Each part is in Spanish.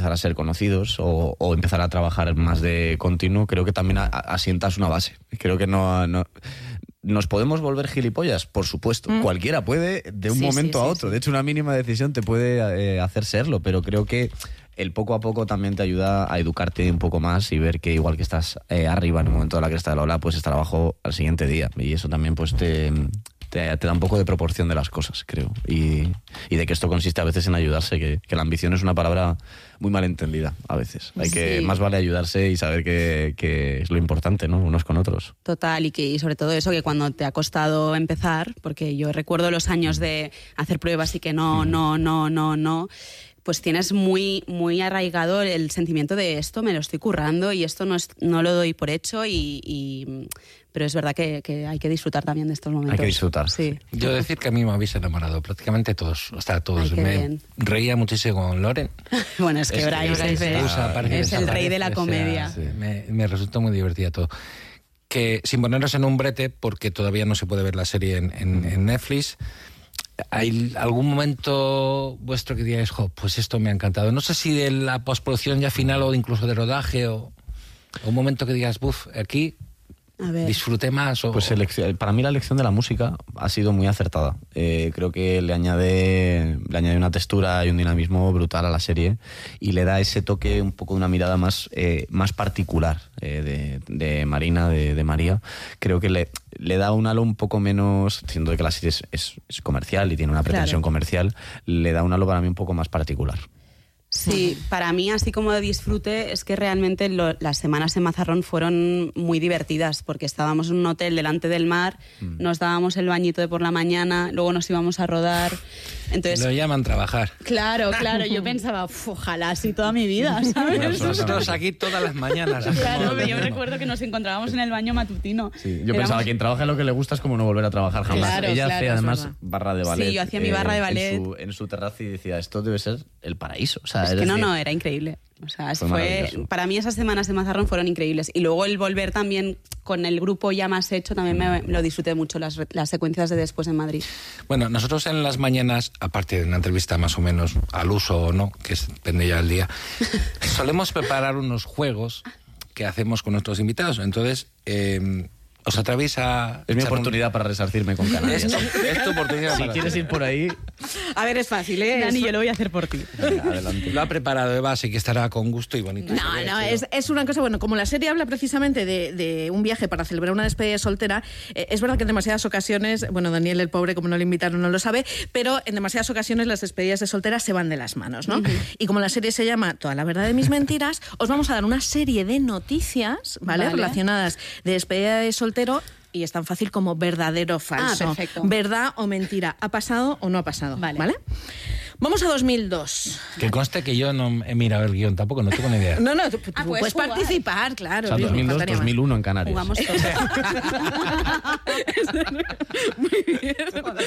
empezar a ser conocidos o empezar a trabajar más de continuo, creo que también asientas una base. Creo que no ¿nos podemos volver gilipollas? Por supuesto. Cualquiera puede de un momento a otro. De hecho, una mínima decisión te puede hacer serlo, pero creo que el poco a poco también te ayuda a educarte un poco más y ver que igual que estás arriba en un momento de la cresta de la ola, pues estar abajo al siguiente día. Y eso también pues te da un poco de proporción de las cosas, creo. Y de que esto consiste a veces en ayudarse, que la ambición es una palabra muy mal entendida a veces. Más vale ayudarse y saber que es lo importante, ¿no? Unos con otros. Total, y sobre todo eso, que cuando te ha costado empezar, porque yo recuerdo los años de hacer pruebas y que no, pues tienes muy, muy arraigado el sentimiento de esto me lo estoy currando y esto no lo doy por hecho pero es verdad que hay que disfrutar también de estos momentos. Hay que disfrutar. Sí. Yo decir que a mí me habéis enamorado prácticamente todos, todos. Ay, me reía muchísimo con Loren. Bueno, es que Bryce es el rey de la comedia. Sí. Me resultó muy divertida todo. Que sin ponernos en un brete, porque todavía no se puede ver la serie en Netflix, ¿hay algún momento vuestro que digáis, pues esto me ha encantado? No sé si de la postproducción ya final o incluso de rodaje o un momento que digas, aquí disfruté más. Pues para mí la elección de la música ha sido muy acertada. Creo que le añade una textura y un dinamismo brutal a la serie y le da ese toque, un poco de una mirada más particular de Marina, de María. Creo que le da un halo un poco menos, siendo que la serie es comercial y tiene una pretensión comercial, le da un halo para mí un poco más particular. Sí, para mí, así como de disfrute, es que realmente las semanas en Mazarrón fueron muy divertidas, porque estábamos en un hotel delante del mar, nos dábamos el bañito de por la mañana, luego nos íbamos a rodar. Entonces, lo llaman trabajar. Claro, yo pensaba, ojalá así toda mi vida, ¿sabes? Nosotros aquí todas las mañanas. Claro, yo recuerdo que nos encontrábamos en el baño matutino. Sí, yo pensaba, quien trabaja en lo que le gusta es como no volver a trabajar jamás. Claro, ella hacía además barra de ballet. Sí, yo hacía mi barra de ballet. En su terraza y decía, esto debe ser el paraíso. O sea, es que era increíble. O sea, para mí esas semanas de Mazarrón fueron increíbles. Y luego el volver también con el grupo ya más hecho, también me lo disfruté mucho, las secuencias de después en Madrid. Bueno, nosotros en las mañanas, aparte de una entrevista más o menos al uso o no, que depende ya del día, solemos preparar unos juegos que hacemos con nuestros invitados. Entonces, os atrevéis a... Es mi oportunidad para resarcirme con Canarias. Es tu oportunidad. Si quieres ir por ahí... A ver, es fácil, ¿eh? Dani, yo lo voy a hacer por ti. Venga, adelante. Lo ha preparado Eva, así que estará con gusto y bonito. No, es una cosa, bueno, como la serie habla precisamente de un viaje para celebrar una despedida soltera, es verdad que en demasiadas ocasiones, bueno, Daniel el pobre, como no le invitaron, no lo sabe, pero en demasiadas ocasiones las despedidas de soltera se van de las manos, ¿no? Y como la serie se llama Toda la verdad de mis mentiras, os vamos a dar una serie de noticias, ¿vale? Relacionadas de despedida de soltero. Y es tan fácil como verdadero o falso. Perfecto. Verdad o mentira. ¿Ha pasado o no ha pasado? Vale. Vamos a 2002. Que conste que yo no he mirado el guión, tampoco, no tengo ni idea. No, tú puedes participar, claro. O sea, 2002, 2001 en Canarias. Jugamos todos. Muy bien.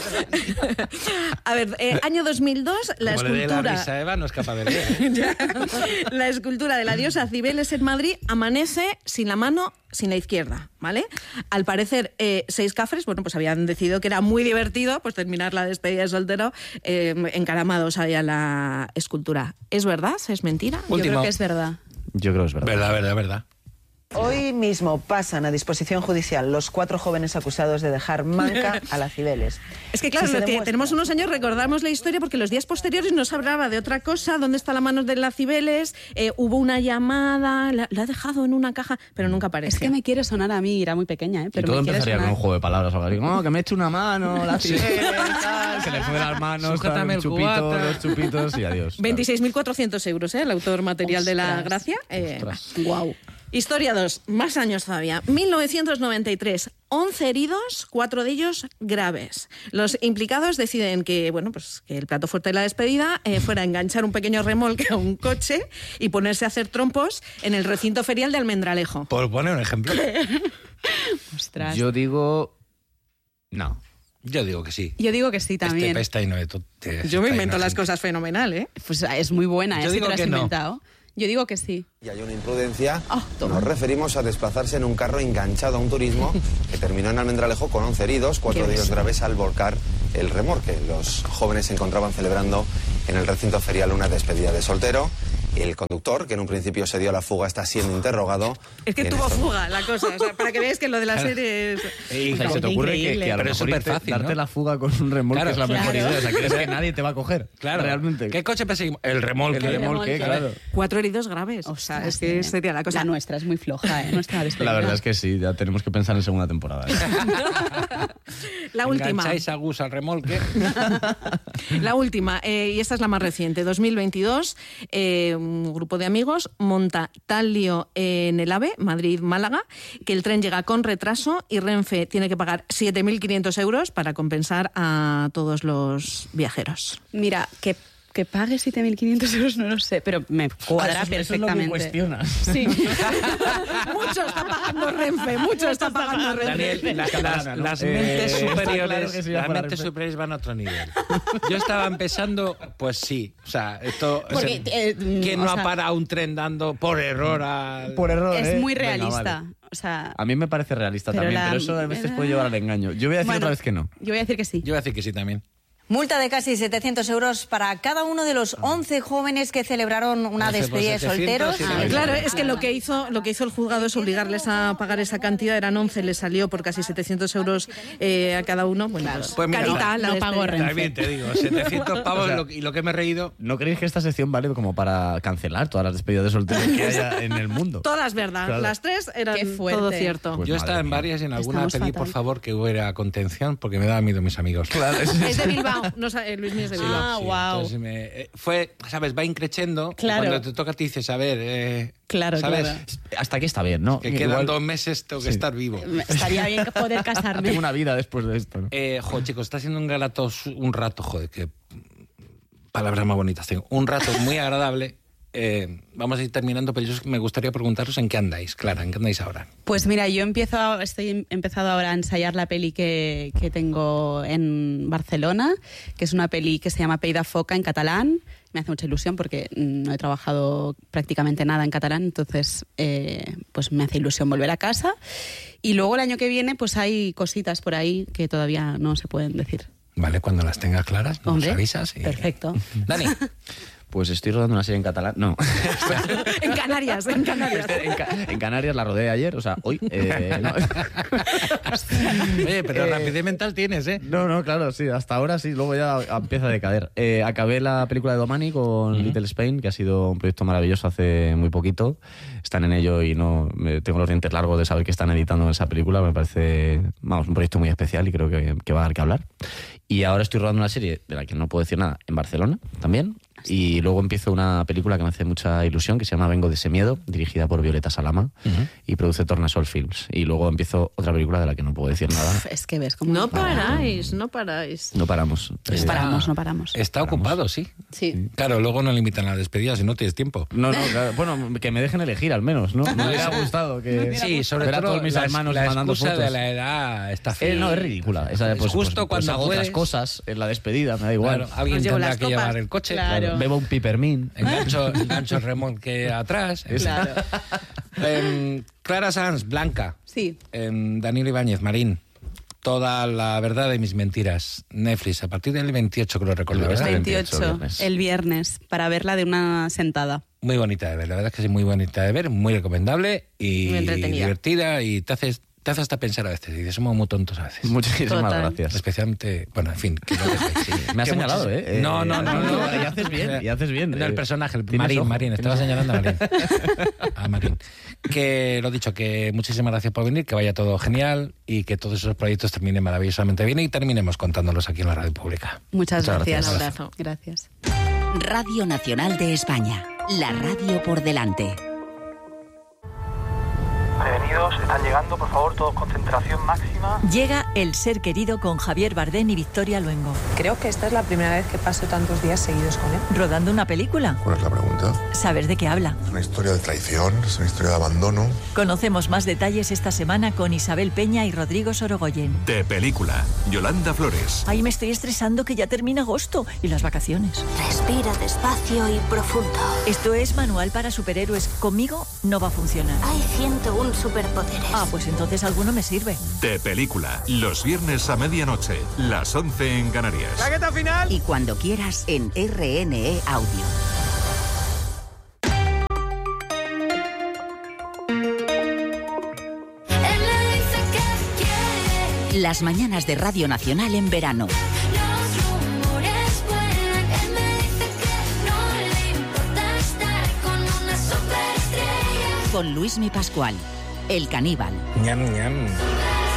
A ver, año 2002, la como escultura... le dé la risa a Eva, no es capaz de leer. La escultura de la diosa Cibeles en Madrid amanece sin la mano, sin la izquierda, ¿vale? Al parecer, 6 cafres, bueno, pues habían decidido que era muy divertido pues terminar la despedida de soltero encaramados ahí a la escultura. ¿Es verdad? ¿Es mentira? Último. Yo creo que es verdad. Yo creo que es verdad. Verdad. Hoy mismo pasan a disposición judicial los 4 jóvenes acusados de dejar manca a la Cibeles. Es que claro, tenemos unos años, recordamos la historia porque los días posteriores nos hablaba de otra cosa, dónde está la mano de la Cibeles, hubo una llamada, la ha dejado en una caja, pero nunca apareció. Es que me quiere sonar a mí, era muy pequeña, pero y todo me quiere empezaría sonar. con un juego de palabras o algo así, que me eche una mano, la Cibeles, tal, se le fue de las manos, Sujétame el cubata. los chupitos y adiós. 26.400 euros, el autor material de la gracia. Guau. Historia 2, más años todavía. 1993, 11 heridos, 4 de ellos graves. Los implicados deciden que, bueno, pues que el plato fuerte de la despedida fuera enganchar un pequeño remolque a un coche y ponerse a hacer trompos en el recinto ferial de Almendralejo. Por poner un ejemplo. Ostras. Yo digo... No. Yo digo que sí. Yo digo que sí también. Yo me invento las cosas fenomenal, ¿eh? Pues es muy buena, Yo si digo te lo has que no. inventado. Yo digo que sí. Y hay una imprudencia. Toma. Nos referimos a desplazarse en un carro enganchado a un turismo que terminó en Almendralejo con 11 heridos, 4 de ellos graves al volcar el remolque. Los jóvenes se encontraban celebrando en el recinto ferial una despedida de soltero El conductor, que en un principio se dio a la fuga, está siendo interrogado. Es que tuvo fuga la cosa, o sea, para que veáis que lo de la serie es... O sea, se te ocurre que a lo Pero es mejor superfácil, darte ¿no? la fuga con un remolque Claro, es la mejor claro. idea. O sea, crees que nadie te va a coger. Claro. Realmente. ¿Qué coche perseguimos? El remolque. El remolque, claro. 4 heridos graves, o sea, es que sería la cosa. La nuestra es muy floja, ¿eh? Nuestra despedida. La verdad es que sí, ya tenemos que pensar en segunda temporada. La última. Engancháis a Gus al remolque. La última, y esta es la más reciente, 2022, un grupo de amigos monta tal lío en el AVE, Madrid-Málaga, que el tren llega con retraso y Renfe tiene que pagar 7.500 euros para compensar a todos los viajeros. Mira, que pague 7.500 euros no lo sé, pero me cuadra perfectamente. cuestionas. Sí. Mucho está pagando Renfe, mucho está pagando Renfe. Daniel, las mentes está claro superiores, que sí va las para mentes Renfe. superiores van a otro nivel. Yo estaba empezando, pues sí, o sea, esto, Porque, ¿quién o no sea, ha parado un tren dando por error al... Por error, Es muy Venga, realista. vale. O sea, A mí me parece realista Pero también, la- pero eso a veces puede llevar al engaño. Yo voy a decir bueno, otra vez que no. Yo voy a decir que sí. Yo voy a decir que sí también. Multa de casi 700 euros para cada uno de los 11 jóvenes que celebraron una 11 por despedida de 700, solteros. sí, Ah, claro, es que lo que hizo el juzgado es obligarles a pagar esa cantidad, eran 11, les salió por casi 700 euros a cada uno. Bueno, Pues mira, carita, la no pagó despedida. Renfe. También te digo, 700 pavos O sea, y lo que me he reído... ¿No creéis que esta sección vale como para cancelar todas las despedidas de solteros que haya en el mundo? Todas verdad, Claro. las 3 eran Qué fuerte. todo cierto. Pues Yo madre estaba en mía. varias y en alguna Estamos pedí, por fatal. favor, que hubiera contención porque me daba miedo mis amigos. Claro, Es de Bilbao, no, Luis Mío es de Bilbao. Ah, Sí, wow. entonces fue, ¿sabes? Va increchendo. Claro. Cuando te toca, te dices, a ver, Claro, ¿sabes? claro. Hasta aquí está bien, ¿no? Que quedan Igual 2 meses, tengo que Sí. estar vivo. Estaría bien poder casarme. tengo una vida después de esto, ¿no? Joder, chicos, está siendo un rato, joder, que palabras más bonitas tengo. Un rato muy agradable. Vamos a ir terminando, pero yo me gustaría preguntaros en qué andáis, Clara, ¿en qué andáis ahora? Pues mira, estoy empezado ahora a ensayar la peli que tengo en Barcelona, que es una peli que se llama Pey de Foca en catalán. Me hace mucha ilusión porque no he trabajado prácticamente nada en catalán, entonces pues me hace ilusión volver a casa. Y luego el año que viene pues hay cositas por ahí que todavía no se pueden decir. Vale, cuando las tengas claras, nos Hombre, avisas. perfecto. Dani, Pues estoy rodando una serie en catalán. No. En Canarias, en Canarias. En Canarias la rodé ayer, o sea, hoy. No. oye, pero rapidez mental tienes, ¿eh? No, claro, sí, hasta ahora sí, luego ya empieza a decader. Acabé la película de Domani con Little Spain, que ha sido un proyecto maravilloso hace muy poquito. Están en ello y no tengo los dientes largos de saber que están editando esa película. Me parece, vamos, un proyecto muy especial y creo que va a dar que hablar. Y ahora estoy rodando una serie de la que no puedo decir nada en Barcelona también. Y luego empiezo una película que me hace mucha ilusión, que se llama Vengo de ese miedo, dirigida por Violeta Salama y produce Tornasol Films. Y luego empiezo otra película de la que no puedo decir nada. Es que ves cómo... No paráis, no paráis. No paramos. No paramos. Está ocupado, sí. Sí. Claro, luego no limitan la despedida si no tienes tiempo. No, claro. Bueno, que me dejen elegir al menos, ¿no? Me hubiera gustado que... Sí, sobre ver a todo todos mis hermanos la mandando excusa fotos. de la edad está fea. No, es ridícula. Esa, Es justo cuando hago puedes. otras cosas en la despedida, me da igual. Claro, alguien Os llevo tendrá las que copas. llevar el coche. Claro. Bebo un pipermín. Engancho el remolque atrás. Claro. Clara Sanz, Blanca. Sí. Danilo Ibáñez, Marín. Toda la verdad de mis mentiras. Netflix, a partir del 28, creo recordar, ¿verdad? 28, viernes. el viernes, para verla de una sentada. Muy bonita de ver, la verdad es que es muy bonita de ver, muy recomendable y Muy entretenida. divertida y te hace hasta pensar a veces. Y dices, somos muy tontos a veces. Muchísimas Total. gracias. Especialmente, bueno, en fin. Que no dejéis, sí. Me has Que señalado, muchis- ¿eh? No. Y haces bien, y haces bien. No, el personaje, el Tienes ojo, Marín, estaba tienes señalando a Marín. A Marín. Que lo dicho, que muchísimas gracias por venir, que vaya todo genial y que todos esos proyectos terminen maravillosamente bien y terminemos contándolos aquí en la radio pública. Muchas gracias. Un abrazo. Gracias. Radio Nacional de España. La radio por delante. Prevenidos, están llegando, por favor, todos concentración máxima. Llega El ser querido con Javier Bardem y Victoria Luengo. Creo que esta es la primera vez que paso tantos días seguidos con él. Rodando una película. ¿Cuál es la pregunta? Saber de qué habla. Es una historia de traición, es una historia de abandono. Conocemos más detalles esta semana con Isabel Peña y Rodrigo Sorogoyen. De película, Yolanda Flores. Ay, me estoy estresando que ya termina agosto y las vacaciones. Respira despacio y profundo. Esto es Manual para Superhéroes. Conmigo no va a funcionar. Hay 101 superpoderes. Ah, pues entonces alguno me sirve. De película, los viernes a medianoche, las 11 en Canarias. Y cuando quieras en RNE Audio. Las mañanas de Radio Nacional en verano. Con Luismi Pascual, el caníbal. Ñam, ñam.